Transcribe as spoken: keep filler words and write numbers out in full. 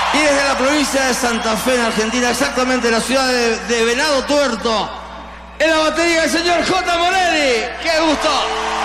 Y desde la provincia de Santa Fe, en Argentina, exactamente la ciudad de, de Venado Tuerto, en la batería el señor J. Morelli. ¡Qué gusto!